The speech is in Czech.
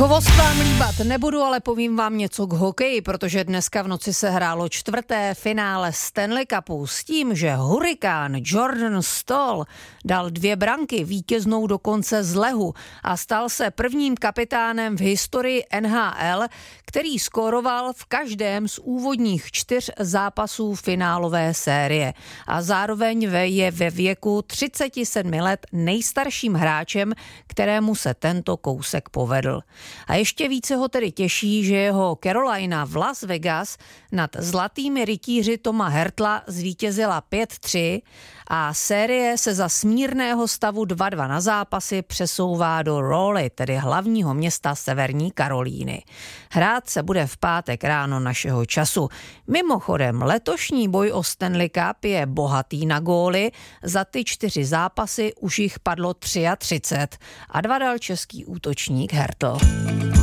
Chvost vám líbat nebudu, ale povím vám něco k hokeji, protože dneska v noci se hrálo čtvrté finále Stanley Cupu s tím, že hurikán Jordan Staal dal 2 branky, vítěznou dokonce z lehu a stal se prvním kapitánem v historii NHL, který skóroval v každém z úvodních 4 zápasů finálové série. A zároveň je ve věku 37 let nejstarším hráčem, kterému se tento kousek povedl. A ještě více ho tedy těší, že jeho Carolina v Las Vegas nad zlatými rytíři Toma Hertla zvítězila 5-3 a série se za smírného stavu 2-2 na zápasy přesouvá do Raleigh, tedy hlavního města Severní Karolíny. Hrát se bude v pátek ráno našeho času. Mimochodem, letošní boj o Stanley Cup je bohatý na góly, za ty 4 zápasy už jich padlo 33 a 2 dal český útočník Hertl.